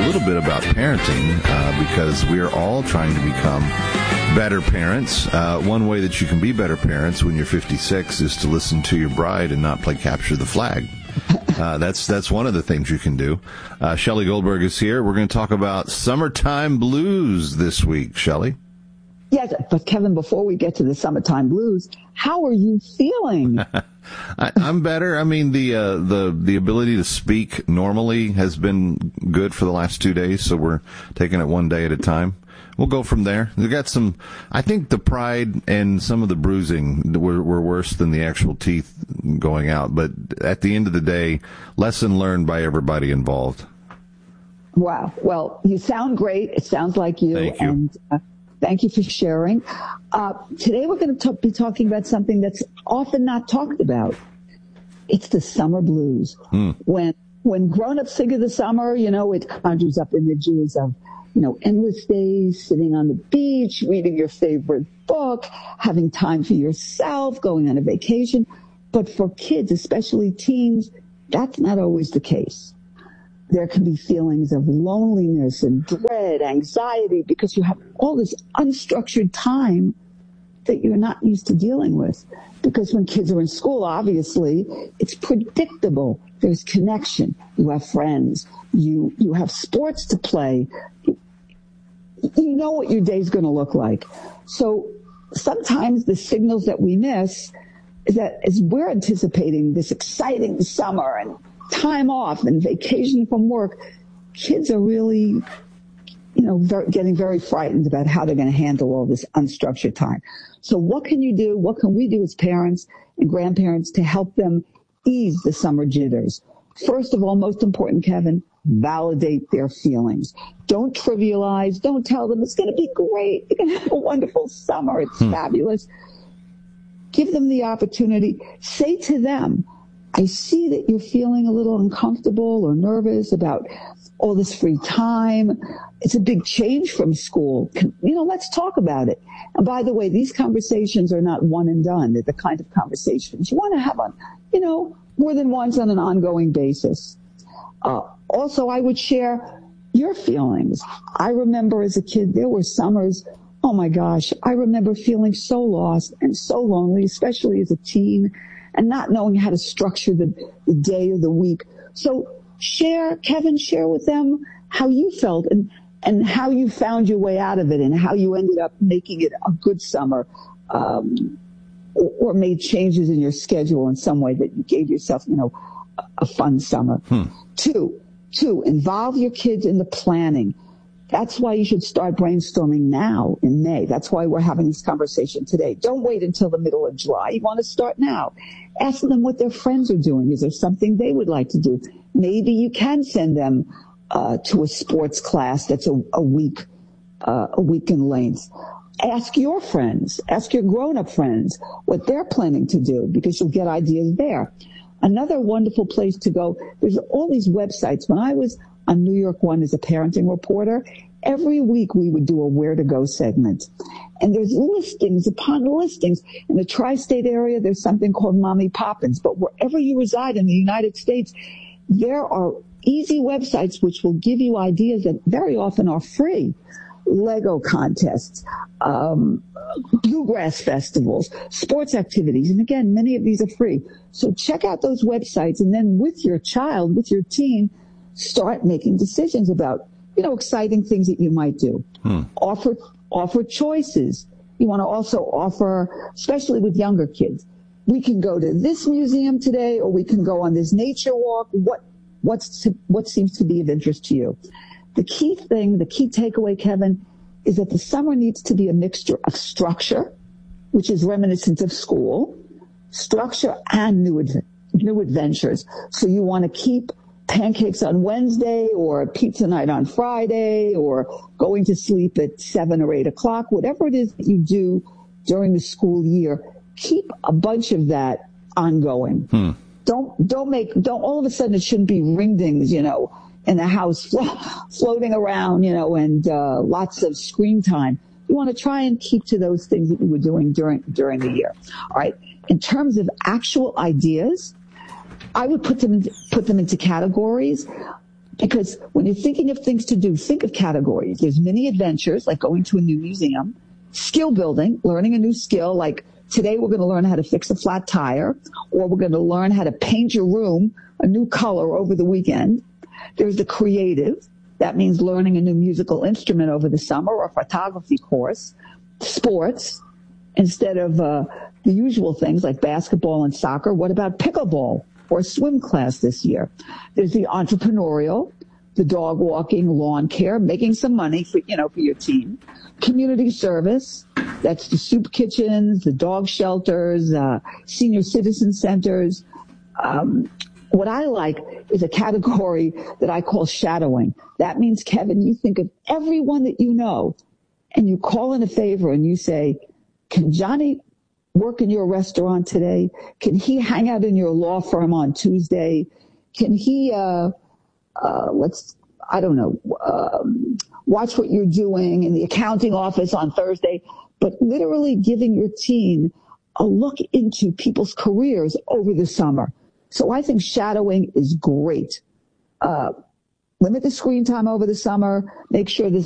a little bit about parenting because we're all trying to become better parents. One way that you can be better parents when you're 56 is to listen to your bride and not play capture the flag. That's one of the things you can do. Shelley Goldberg is here. We're going to talk about summertime blues this week. Shelley? Yes, but Kevin, before we get to the summertime blues, how are you feeling? I'm better. I mean, the ability to speak normally has been good for the last 2 days, so we're taking it one day at a time. We'll go from there. We got some. I think the pride and some of the bruising were worse than the actual teeth going out. But at the end of the day, lesson learned by everybody involved. Wow. Well, you sound great. It sounds like you. Thank you. And, thank you for sharing. Today we're going to be talking about something that's often not talked about. It's the summer blues. When grown-ups think of the summer, it conjures up images of, endless days, sitting on the beach, reading your favorite book, having time for yourself, going on a vacation. But for kids, especially teens, that's not always the case. There can be feelings of loneliness and dread, anxiety, because you have all this unstructured time that you're not used to dealing with. Because when kids are in school, obviously, it's predictable. There's connection. You have friends. You have sports to play. You know what your day's going to look like. So sometimes the signals that we miss is that as we're anticipating this exciting summer and time off and vacation from work, kids are really, getting very frightened about how they're going to handle all this unstructured time. So what can you do? What can we do as parents and grandparents to help them ease the summer jitters? First of all, most important, Kevin, validate their feelings. Don't trivialize. Don't tell them it's going to be great. You're going to have a wonderful summer. It's fabulous. Give them the opportunity. Say to them, I see that you're feeling a little uncomfortable or nervous about all this free time. It's a big change from school. Let's talk about it. And by the way, these conversations are not one and done. They're the kind of conversations you want to have on, more than once on an ongoing basis. Also, I would share your feelings. I remember as a kid, there were summers, oh my gosh, I remember feeling so lost and so lonely, especially as a teen, and not knowing how to structure the day or the week. So Kevin, share with them how you felt and how you found your way out of it and how you ended up making it a good summer, or made changes in your schedule in some way that you gave yourself, a fun summer. Two, involve your kids in the planning. That's why you should start brainstorming now in May. That's why we're having this conversation today. Don't wait until the middle of July. You want to start now. Ask them what their friends are doing. Is there something they would like to do? Maybe you can send them to a sports class that's a week in length. Ask your friends, ask your grown-up friends what they're planning to do, because you'll get ideas there. Another wonderful place to go, there's all these websites. When I was on New York One as a parenting reporter, every week we would do a Where to Go segment. And there's listings upon listings. In the tri-state area, there's something called Mommy Poppins. But wherever you reside in the United States, there are easy websites which will give you ideas that very often are free. Lego contests, bluegrass festivals, sports activities. And again, many of these are free. So check out those websites, and then with your child, with your teen, start making decisions about, exciting things that you might do. Offer choices. You want to also offer, especially with younger kids, we can go to this museum today, or we can go on this nature walk. What seems to be of interest to you? The key takeaway, Kevin, is that the summer needs to be a mixture of structure, which is reminiscent of school, structure and new adventures. So you want to keep pancakes on Wednesday, or pizza night on Friday, or going to sleep at 7 or 8 o'clock, whatever it is that you do during the school year, keep a bunch of that ongoing. Don't all of a sudden it shouldn't be ringdings, in the house floating around, and lots of screen time. You want to try and keep to those things that you were doing during the year. All right. In terms of actual ideas, I would put them into categories. Because when you're thinking of things to do, think of categories. There's mini adventures, like going to a new museum, skill building, learning a new skill, like today we're going to learn how to fix a flat tire, or we're going to learn how to paint your room a new color over the weekend. There's the creative. That means learning a new musical instrument over the summer or a photography course. Sports, instead of the usual things like basketball and soccer, what about pickleball or a swim class this year? There's the entrepreneurial, the dog walking, lawn care, making some money for your team. Community service, that's the soup kitchens, the dog shelters, senior citizen centers. What I like is a category that I call shadowing. That means, Kevin, you think of everyone that you know and you call in a favor and you say, can Johnny work in your restaurant today? Can he hang out in your law firm on Tuesday? Can he, watch what you're doing in the accounting office on Thursday? But literally giving your team a look into people's careers over the summer. So I think shadowing is great. Limit the screen time over the summer. Make sure there's